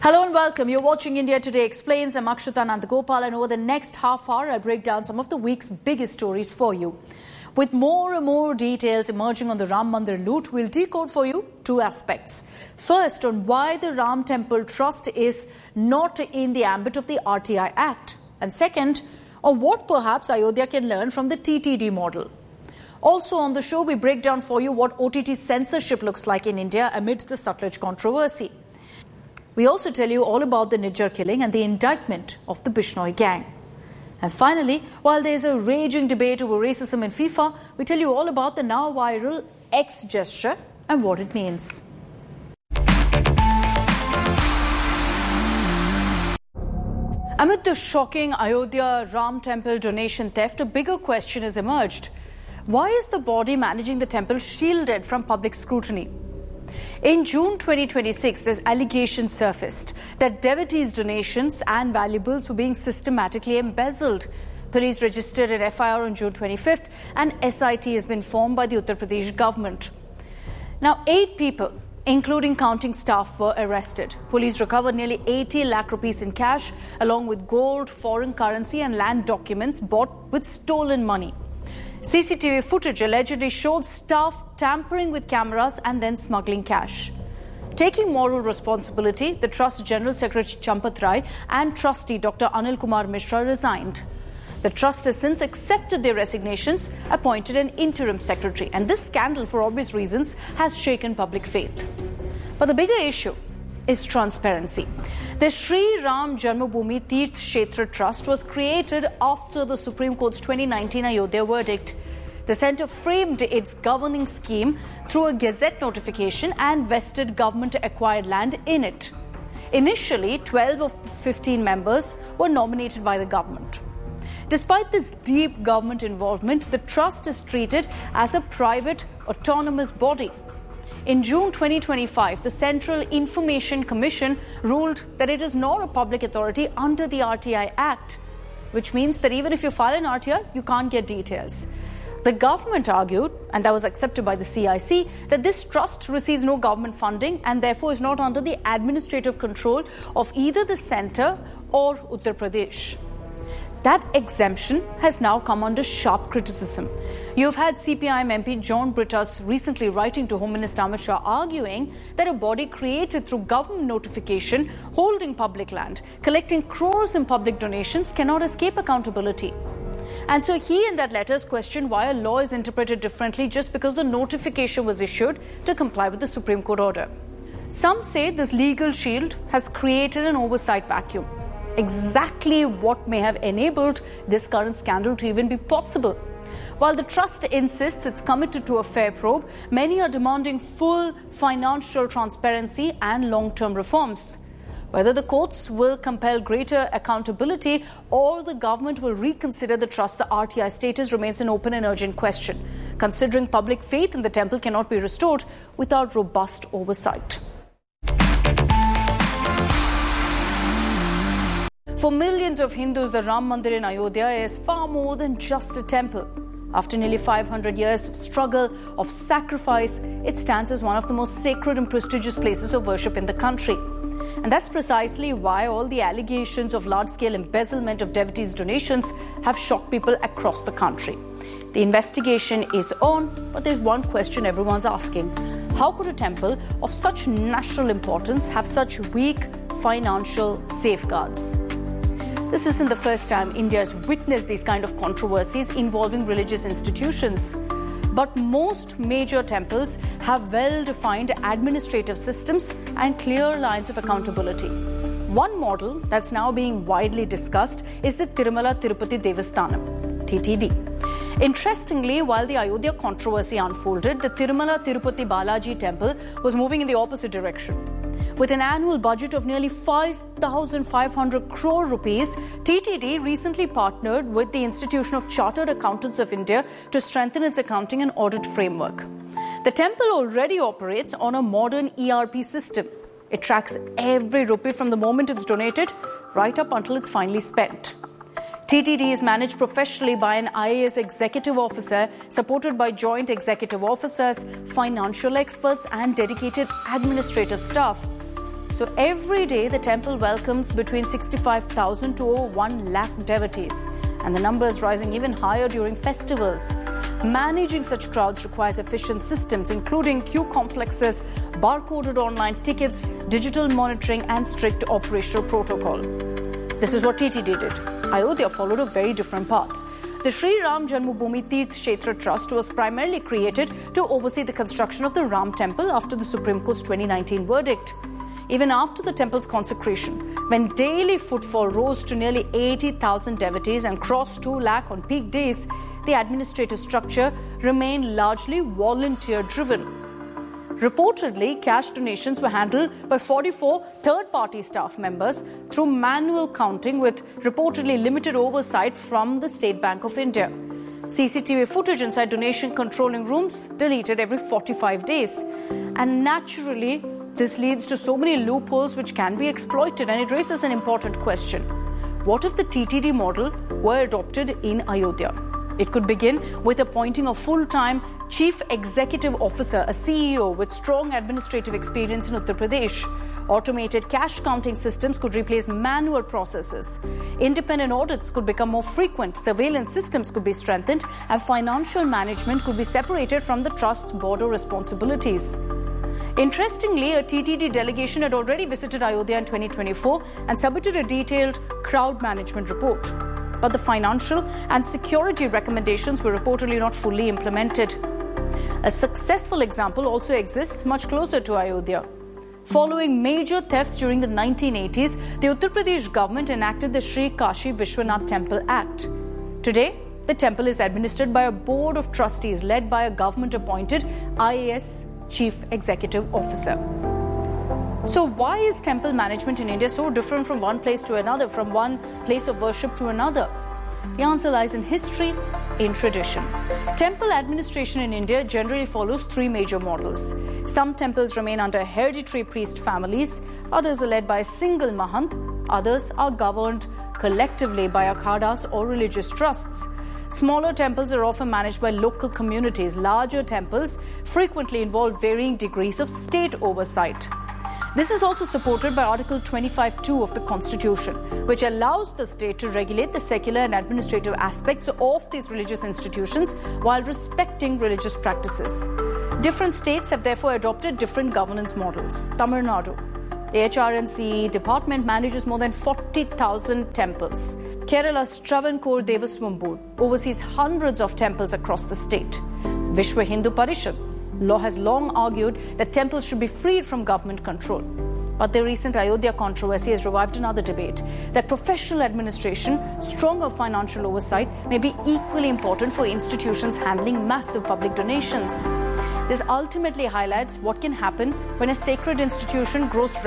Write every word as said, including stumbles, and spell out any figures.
Hello and welcome. You're watching India Today Explains. I'm Akshata Nandagopal, and over the next half hour, I'll break down some of the week's biggest stories for you. With more and more details emerging on the Ram Mandir loot, we'll decode for you two aspects. First, on why the Ram Temple Trust is not in the ambit of the R T I Act. And second, on what perhaps Ayodhya can learn from the T T D model. Also on the show, we break down for you what O T T censorship looks like in India amid the Sutlej controversy. We also tell you all about the Nijjar killing and the indictment of the Bishnoi gang. And finally, while there is a raging debate over racism in FIFA, we tell you all about the now viral X gesture and what it means. Amid the shocking Ayodhya Ram Temple donation theft, a bigger question has emerged. Why is the body managing the temple shielded from public scrutiny? In June twenty twenty-six, there's allegations surfaced that devotees' donations and valuables were being systematically embezzled. Police registered an F I R on June twenty-fifth, and S I T has been formed by the Uttar Pradesh government. Now, eight people, including counting staff, were arrested. Police recovered nearly eighty lakh rupees in cash, along with gold, foreign currency and land documents bought with stolen money. C C T V footage allegedly showed staff tampering with cameras and then smuggling cash. Taking moral responsibility, the Trust General Secretary Champat Rai and trustee Doctor Anil Kumar Mishra resigned. The Trust has since accepted their resignations, appointed an interim secretary, and this scandal, for obvious reasons, has shaken public faith. But the bigger issue is transparency. The Sri Ram Janmabhoomi Tirth Kshetra Trust was created after the Supreme Court's twenty nineteen Ayodhya verdict. The centre framed its governing scheme through a gazette notification and vested government-acquired land in it. Initially, twelve of its fifteen members were nominated by the government. Despite this deep government involvement, the trust is treated as a private, autonomous body. In June twenty twenty-five, the Central Information Commission ruled that it is not a public authority under the R T I Act, which means that even if you file an R T I, you can't get details. The government argued, and that was accepted by the C I C, that this trust receives no government funding and therefore is not under the administrative control of either the centre or Uttar Pradesh. That exemption has now come under sharp criticism. You've had C P I M M P John Brittas recently writing to Home Minister Amit Shah arguing that a body created through government notification, holding public land, collecting crores in public donations cannot escape accountability. And so he in that letter questioned why a law is interpreted differently just because the notification was issued to comply with the Supreme Court order. Some say this legal shield has created an oversight vacuum. Exactly what may have enabled this current scandal to even be possible. While the trust insists it's committed to a fair probe, many are demanding full financial transparency and long-term reforms. Whether the courts will compel greater accountability or the government will reconsider the trust's R T I status remains an open and urgent question, considering public faith in the temple cannot be restored without robust oversight. For millions of Hindus, the Ram Mandir in Ayodhya is far more than just a temple. After nearly five hundred years of struggle, of sacrifice, it stands as one of the most sacred and prestigious places of worship in the country. And that's precisely why all the allegations of large-scale embezzlement of devotees' donations have shocked people across the country. The investigation is on, but there's one question everyone's asking. How could a temple of such national importance have such weak financial safeguards? This isn't the first time India has witnessed these kind of controversies involving religious institutions. But most major temples have well-defined administrative systems and clear lines of accountability. One model that's now being widely discussed is the Tirumala Tirupati Devasthanam, T T D. Interestingly, while the Ayodhya controversy unfolded, the Tirumala Tirupati Balaji temple was moving in the opposite direction. With an annual budget of nearly five thousand five hundred crore rupees, T T D recently partnered with the Institution of Chartered Accountants of India to strengthen its accounting and audit framework. The temple already operates on a modern E R P system. It tracks every rupee from the moment it's donated right up until it's finally spent. T T D is managed professionally by an I A S executive officer, supported by joint executive officers, financial experts and dedicated administrative staff. So every day the temple welcomes between sixty-five thousand to over one lakh devotees, and the number is rising even higher during festivals. Managing such crowds requires efficient systems, including queue complexes, barcoded online tickets, digital monitoring, and strict operational protocol. This is what T T D did. Ayodhya followed a very different path. The Sri Ram Janmabhoomi Tirth Kshetra Trust was primarily created to oversee the construction of the Ram Temple after the Supreme Court's twenty nineteen verdict. Even after the temple's consecration, when daily footfall rose to nearly eighty thousand devotees and crossed two lakh on peak days, the administrative structure remained largely volunteer-driven. Reportedly, cash donations were handled by forty-four third-party staff members through manual counting, with reportedly limited oversight from the State Bank of India. C C T V footage inside donation controlling rooms deleted every forty-five days. And naturally, this leads to so many loopholes which can be exploited, and it raises an important question. What if the T T D model were adopted in Ayodhya? It could begin with appointing a full-time Chief Executive Officer, a C E O with strong administrative experience in Uttar Pradesh. Automated cash counting systems could replace manual processes. Independent audits could become more frequent, surveillance systems could be strengthened, and financial management could be separated from the trust's broader responsibilities. Interestingly, a T T D delegation had already visited Ayodhya in twenty twenty-four and submitted a detailed crowd management report. But the financial and security recommendations were reportedly not fully implemented. A successful example also exists much closer to Ayodhya. Following major thefts during the nineteen eighties, the Uttar Pradesh government enacted the Sri Kashi Vishwanath Temple Act. Today, the temple is administered by a board of trustees led by a government-appointed I A S Chief Executive Officer. So why is temple management in India so different from one place to another, from one place of worship to another? The answer lies in history, in tradition. Temple administration in India generally follows three major models. Some temples remain under hereditary priest families, others are led by a single mahant, others are governed collectively by akhadas or religious trusts. Smaller temples are often managed by local communities. Larger temples frequently involve varying degrees of state oversight. This is also supported by Article twenty-five point two of the Constitution, which allows the state to regulate the secular and administrative aspects of these religious institutions while respecting religious practices. Different states have therefore adopted different governance models. Tamil Nadu, the H R N C department manages more than forty thousand temples. Kerala's Travancore Devaswam Board oversees hundreds of temples across the state. Vishwa Hindu Parishad law has long argued that temples should be freed from government control. But the recent Ayodhya controversy has revived another debate that professional administration, stronger financial oversight may be equally important for institutions handling massive public donations. This ultimately highlights what can happen when a sacred institution grows